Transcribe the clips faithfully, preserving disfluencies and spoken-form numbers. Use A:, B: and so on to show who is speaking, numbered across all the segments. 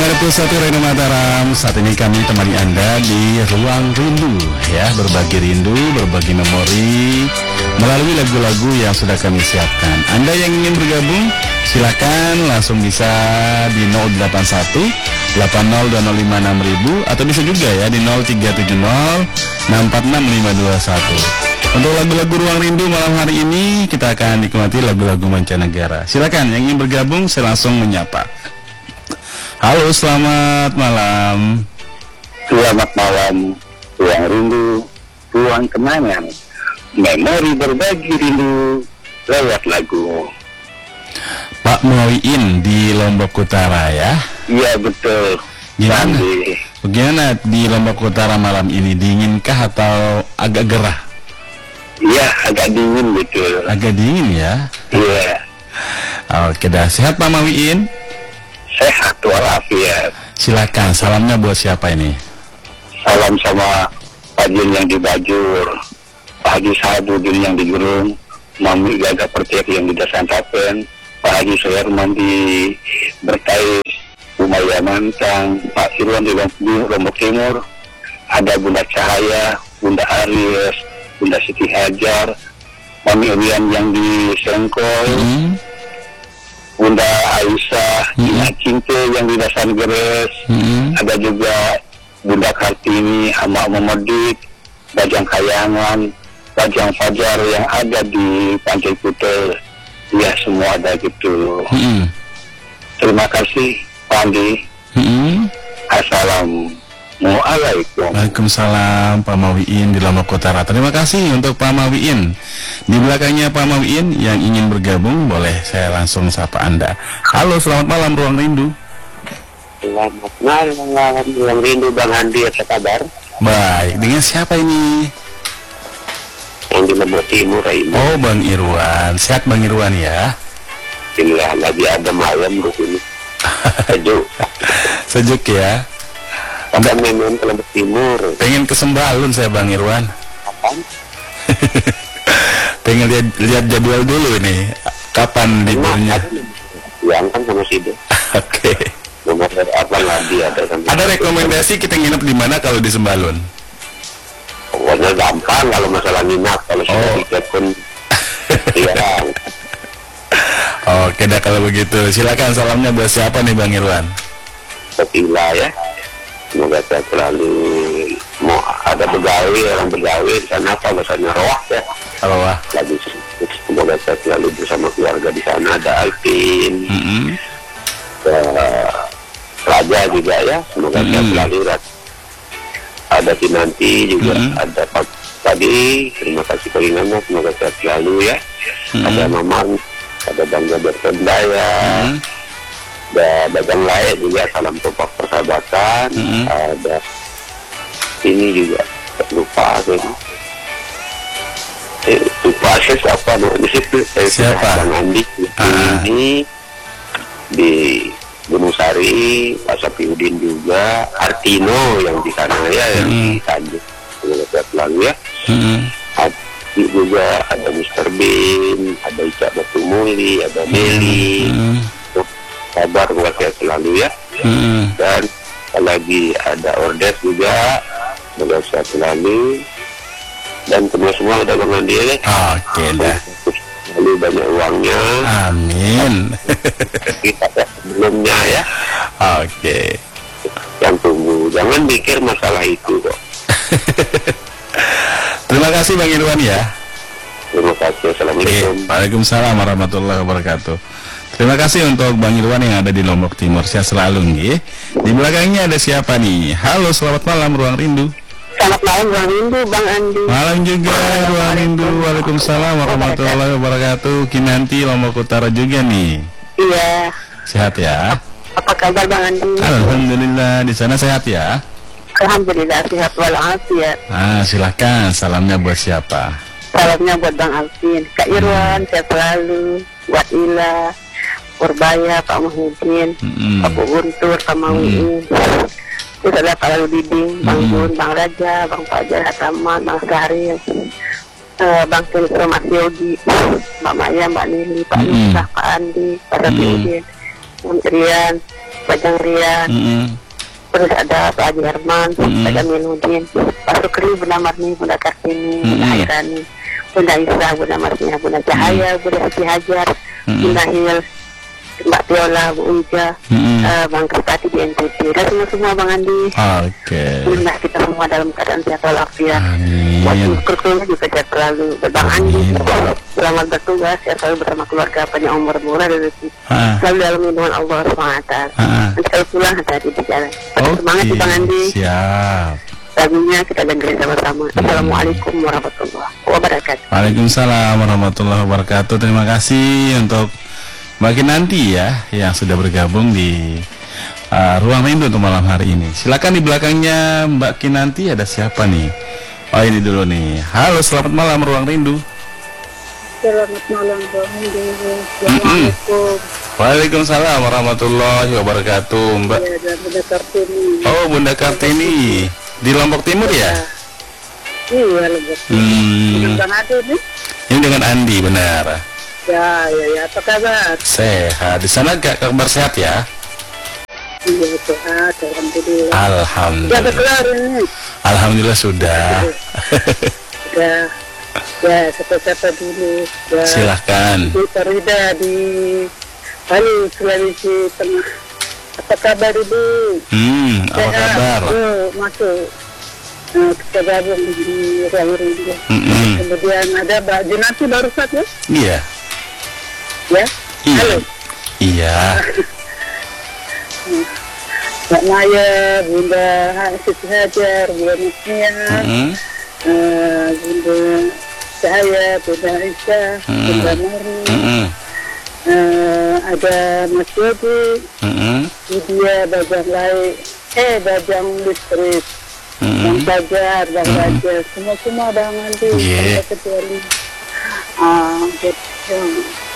A: sembilan puluh satu Radio Mataram. Saat ini kami temani Anda di Ruang Rindu, ya, berbagi rindu, berbagi memori melalui lagu-lagu yang sudah kami siapkan. Anda yang ingin bergabung, silakan langsung bisa di nol delapan satu delapan nol dua nol lima enam ribu atau bisa juga ya di nol tiga tujuh nol enam empat enam lima dua satu. Untuk lagu-lagu Ruang Rindu malam hari ini kita akan nikmati lagu-lagu mancanegara. Silakan yang ingin bergabung, saya langsung menyapa. Halo, selamat malam.
B: Selamat malam, Ruang Rindu, ruang kenangan, memori berbagi rindu lewat lagu.
A: Pak Mawiin di Lombok Utara ya?
B: Iya betul.
A: Gimana?
B: Sandi.
A: Bagaimana di Lombok Utara malam ini? Dinginkah atau agak gerah?
B: Iya agak dingin betul.
A: Agak dingin ya?
B: Iya.
A: Oke dah, sehat Pak Mawiin?
B: Sehat walafiat.
A: Silakan, salamnya buat siapa ini?
B: Salam sama Pak Jin yang di Bajur, Pak Haji Sahabudin yang di Gerung, Mami Gagak Pertiak yang di Dasantapen, Pak Haji Soerman di Bertais, Umaya Mantang, Pak Irwan di Lombok Timur, ada Bunda Cahaya, Bunda Aries, Bunda Siti Hajar, Mami Urian yang di Sengkol,
A: Hmm?
B: Bunda Aisyah,
A: Hmm.
B: Ina Cinte yang di Dasan Geres,
A: Hmm?
B: ada juga Bunda Kartini, Ama Memedik, Bajang Kayangan, Bajang Fajar yang ada di Pantai Kutel. Ya semua ada gitu.
A: Hmm?
B: Terima kasih Pak Andi.
A: Hmm?
B: Assalamualaikum.
A: Waalaikumsalam Pak Mawiin di Lombok Utara. Terima kasih untuk Pak Mawiin. Di belakangnya Pak Mawiin yang ingin bergabung, boleh saya langsung sapa Anda. Halo, selamat malam Ruang Rindu.
B: Selamat malam Ruang Rindu, Bang Andi, apa kabar?
A: Baik, dengan siapa ini?
B: Yang di Lombok Timur ini.
A: Oh, Bang Irwan. Sehat Bang Irwan ya?
B: Inilah lagi ada malam di sini. Sejuk.
A: Sejuk ya?
B: Ada memang ke Lombok Timur.
A: Pengen ke Sembalun saya Bang Irwan.
B: Kapan?
A: Pengen lihat lihat jadwal dulu ini. Kapan liburnya?
B: Yang kan sama Sido.
A: Oke.
B: Nomor apa lagi ada kan?
A: Ada rekomendasi kita nginep di mana kalau di Sembalun?
B: Pokoknya gampang kalau masalah minat, kalau sudah
A: Oh.
B: tiket pun iya.
A: Oke dah kalau begitu. Silakan salamnya buat siapa nih Bang Irwan?
B: Setila ya. Semoga saya selalu mau ada pegawai, orang pegawai di sana apa bahasanya roh ya.
A: Halo wah.
B: Lagi semoga saya selalu bersama keluarga di sana, ada Alvin,
A: Mm-mm.
B: ada Raja juga ya. Semoga saya
A: Mm-mm.
B: selalu rat- ada Kinanti juga,
A: Mm-mm.
B: ada Pak tadi. Terima kasih pengingatnya, semoga saya selalu ya.
A: Mm-mm.
B: Ada Maman, ada Bangga Bertendaya.
A: Mm-mm.
B: Ada Bajang Lain juga, salam kompak persahabatan.
A: Mm-hmm.
B: Ada ini juga lupa aku ini. Eh, lupa saya siapa di situ. Eh,
A: Siapa?
B: Bang Andi
A: Ah.
B: ini di Gunung Sari, Pak Sapiudin juga, Artino yang di sana ya, yang
A: Mm-hmm.
B: di Tanjung. Semoga sehat selalu ya.
A: Mm-mm.
B: Ada juga ada Mister Bin, ada Ica Batu Muli, ada Meli.
A: Mm-mm.
B: Kabar buat saya selalu ya.
A: Mm-mm.
B: Dan lagi ada Ordes juga, semoga sehat selalu. Dan semua-semua udah Bang Andi ya.
A: Oke dah.
B: Lalu banyak uangnya.
A: Amin.
B: Kita ya sebelumnya ya.
A: Oke.
B: Yang tunggu, jangan pikir masalah itu kok.
A: Terima kasih Bang Irwan ya.
B: Terima kasih. Assalamualaikum.
A: Waalaikumsalam warahmatullahi wabarakatuh. Terima kasih untuk Bang Irwan yang ada di Lombok Timur. Sehat selalu nggih. Di belakangnya ada siapa nih? Halo, selamat malam Ruang Rindu.
C: Selamat malam Ruang Rindu, Bang Andi.
A: Malam juga Ruang Rindu. Waalaikumsalam warahmatullahi wabarakatuh. Kinanti Lombok Utara juga nih.
C: Iya.
A: Sehat ya?
C: Apa kabar Bang Andi?
A: Alhamdulillah, di sana sehat ya?
C: Alhamdulillah sehat walafiat.
A: Ah, silakan salamnya buat siapa?
C: Salamnya buat Bang Alvin, Kak Irwan, sehat selalu. Buat Ila, Purbaya, Pak Muhyiddin,
A: Mm-mm.
C: Pak Guntur, Pak Mawiin. Terus ada Pak Lalu Diding, Bang
A: Mm-mm.
C: Bun, Bang Raja, Bang Fajar Hataman, Bang Sahril, uh, Bang Silvio Mas Yogi, Mbak Maya, Mbak Nili, Pak
A: Mm-mm.
C: Nisa, Pak Andi, Pak Sapiudin, Bang Trian, Pak Jangrian,
A: Mm-mm.
C: terus ada Pak Haji Herman,
A: Mm-mm.
C: Pak Jaminuddin, Pak Sukri, Bunda Marni, Bunda Kartini, Bunda
A: Mm-mm.
C: Hairani, Bunda Isa, Bunda Marnia, Bunda Cahaya, Bunda Siti Hajar,
A: Mm-mm.
C: Bunda Hil, Mbak Tiola, Bu Uja,
A: Mm-mm.
C: eh, Bang Kertati di N T T, dan semua-semua Bang Andi.
A: Oke.
C: Alhamdulillah kita semua dalam keadaan sehat walafiat. Buat
A: Amin.
C: keluarga juga sehat selalu. Buat Bang Andi,
A: Amin.
C: selamat bertugas, sehat selalu bersama keluarga, panjang umur, murah dan rezeki.
A: Ah.
C: Selalu dalam lindungan Allah subhanahu wa taala.
A: Ah.
C: Nanti kalau pulang hati-hati di jalan.
A: Oke.
C: Semangat ya Bang Andi.
A: Siap.
C: Lagunya kita dengerin sama-sama. Assalamualaikum warahmatullahi wabarakatuh.
A: Waalaikumsalam warahmatullahi wabarakatuh. Terima kasih untuk Mbak Kinanti ya yang sudah bergabung di uh, Ruang Rindu untuk malam hari ini. Silakan di belakangnya Mbak Kinanti ada siapa nih? Oh ini dulu nih. Halo, selamat malam Ruang Rindu.
C: Selamat malam Bang Andi.
A: Assalamualaikum. Waalaikumsalam warahmatullahi wabarakatuh. Mbak.
C: Ya, dan Bunda Kartini.
A: Oh Bunda Kartini di Lombok Timur ya?
C: Iya, lebih.
A: Hmm,
C: Bang Andi nih.
A: ini dengan Andi benar.
C: Ya, ya, ya. Apa kabar?
A: Sehat. Di sana gak kabar sehat ya?
C: Iya, sehat. Alhamdulillah. Ya,
A: Alhamdulillah.
C: keluar ini.
A: Alhamdulillah sudah.
C: Ya, ya, siapa-siapa dulu. Ya,
A: Silahkan.
C: Ibu Farida di Palu, Sulawesi Tengah. Apa kabar Ibu?
A: Hmm, apa
C: Sehat.
A: kabar?
C: Oh, masuk. Nah, kita gabung di Ruang Rindu.
A: Mm-mm.
C: Kemudian ada Mbak Junati barusan ya?
A: Iya.
C: Ya.
A: Iya.
C: Halo.
A: Iya.
C: Mbak Maya, Bunda Siti Hajar, Bunda Musnia,
A: Mm-mm.
C: eh, Bunda Cahaya, Bunda Aisyah,
A: Mm-mm.
C: Bunda Marni,
A: Mm-mm.
C: eh, ada Mas Yodi,
A: Mm-mm.
C: Lydia, Bajang Lai, eh Bajang Listrik, Bang
A: Mm-mm.
C: Fajar, Bang Raja, semua-semua Bang Andi,
A: Yeah.
C: sampai kecuali. Ah, buat yang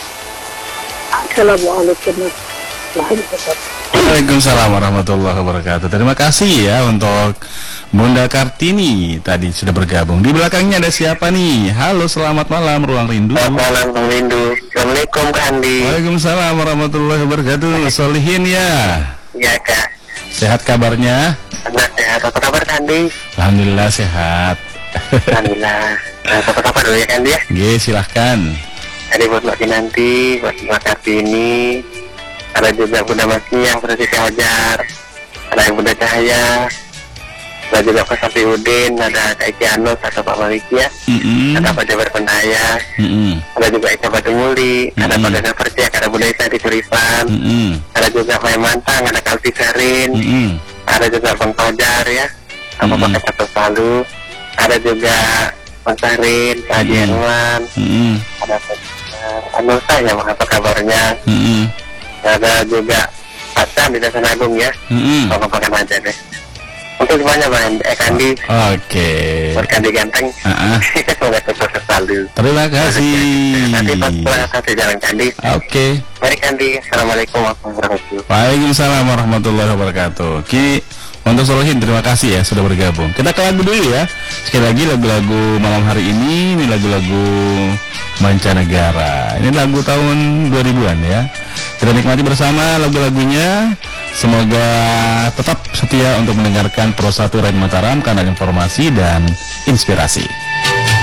C: Assalamualaikum warahmatullahi wabarakatuh.
A: Waalaikumsalam warahmatullahi wabarakatuh. Terima kasih ya untuk Bunda Kartini tadi sudah bergabung. Di belakangnya ada siapa nih? Halo, selamat malam Ruang Rindu.
B: Selamat malam Bang Windu. Assalamualaikum Kak Andi.
A: Waalaikumsalam warahmatullahi wabarakatuh. Solihin ya.
B: Ya Kak.
A: Sehat kabarnya?
B: Senang sehat. Apa kabar Kak Andi?
A: Alhamdulillah sehat.
B: Alhamdulillah. Nah, apa kabar dulu ya Kak Andi ya?
A: Oke, silahkan.
B: Tadi buat Mbak Kinanti, buat Mbak Kartini, ada juga Bunda Masni yang Bunda Siti Hajar, ada yang Bunda Cahaya, ada juga Pak Safiuddin, ada Kak Iki Anus atau Pak Maliki ya,
A: Mm-mm.
B: ada Pak Jabar Pendaya,
A: Mm-mm.
B: ada juga Eka Batumuli, ada
A: Mm-mm.
B: Pak Gagal Percaya, ada Bunda Isa di Turipan,
A: Mm-mm.
B: ada juga Pak Mantang, ada Kalfi Karin,
A: Mm-mm.
B: ada juga Bang Fajar ya, sama
A: Mm-mm.
B: Pak Kata Palu, ada juga Bang Sarin, Pak Haji
A: Mm-mm.
B: Herman,
A: Mm-mm.
B: ada Pak Anusa ya, apa kabarnya?
A: Mm-mm.
B: Ada juga Pak Sam di Desa Agung ya,
A: Mm-mm.
B: kalau pakai aja deh. Untuk semuanya Bang eh Kandi,
A: Oke.
B: buat Kandi ganteng,
A: Ah-ah.
B: semoga sukses selalu.
A: Terima kasih.
B: Nanti pas pulang satu jalan Kandi.
A: Oke.
B: Mari Kandi, assalamualaikum warahmatullahi wabarakatuh.
A: Waalaikumsalam warahmatullahi wabarakatuh. Ki untuk Solihin terima kasih ya sudah bergabung. Kita ke lagu dulu ya. Sekali lagi lagu-lagu malam hari ini ini lagu-lagu mancanegara. Ini lagu tahun dua ribuan ya. Kita nikmati bersama lagu-lagunya. Semoga tetap setia untuk mendengarkan Pro satu Radio Mataram, kanal informasi dan inspirasi.